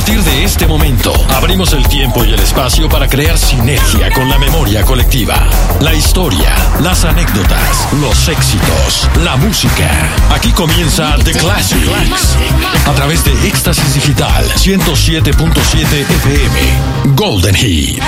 partir de este momento, abrimos el tiempo y el espacio para crear sinergia con la memoria colectiva. La historia, las anécdotas, los éxitos, la música. Aquí comienza The Classics. A través de Éxtasis Digital 107.7 FM. Golden Hits.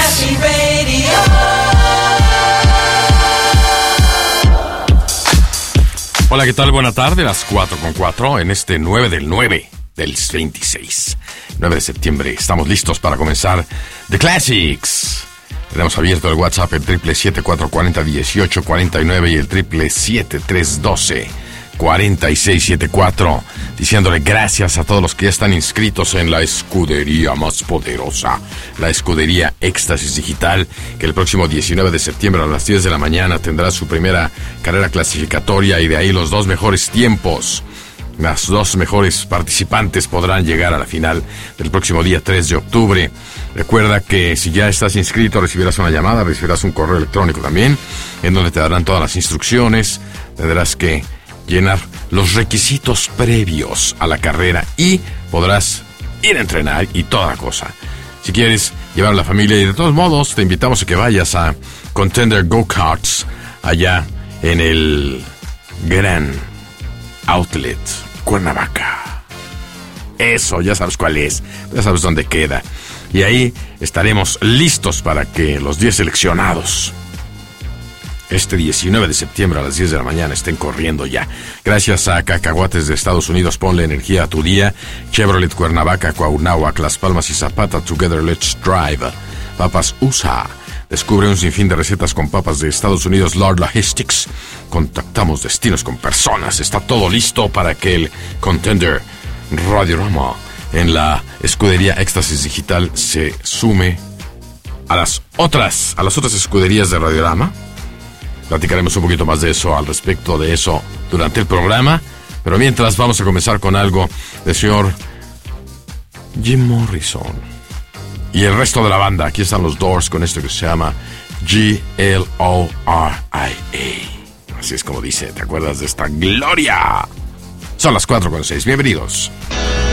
Hola, ¿qué tal? Buena tarde, las 4:04 en este 9 del 9 del 26. 9 de septiembre. Estamos listos para comenzar The Classics. Tenemos abierto el WhatsApp, el 777-440-1849 y el 777-312-4674, diciéndole gracias a todos los que ya están inscritos en la escudería más poderosa, la escudería Éxtasis Digital, que el próximo 19 de septiembre a las 10 de la mañana tendrá su primera carrera clasificatoria y de ahí los dos mejores tiempos. Las dos mejores participantes podrán llegar a la final del próximo día 3 de octubre. Recuerda que si ya estás inscrito recibirás una llamada, recibirás un correo electrónico también, en donde te darán todas las instrucciones. Tendrás que llenar los requisitos previos a la carrera y podrás ir a entrenar y toda la cosa. Si quieres llevar a la familia, y de todos modos te invitamos a que vayas a Contender Go-Karts allá en el Gran Outlet Cuernavaca. Eso, ya sabes cuál es, ya sabes dónde queda. Y ahí estaremos listos para que los 10 seleccionados este 19 de septiembre a las 10 de la mañana estén corriendo ya. Gracias a Cacahuates de Estados Unidos, ponle energía a tu día. Chevrolet Cuernavaca, Cuauhnáhuac, Las Palmas y Zapata, Together Let's Drive. Papas USA. Descubre un sinfín de recetas con papas de Estados Unidos. Lord Logistics. Contactamos destinos con personas. Está todo listo para que el Contender Radiorama en la escudería Éxtasis Digital se sume a las otras escuderías de Radiorama. Platicaremos un poquito más de eso, al respecto de eso, durante el programa. Pero mientras vamos a comenzar con algo del señor Jim Morrison y el resto de la banda. Aquí están los Doors con esto que se llama Gloria. Así es como dice, ¿te acuerdas de esta gloria? Son las 4:06, bienvenidos.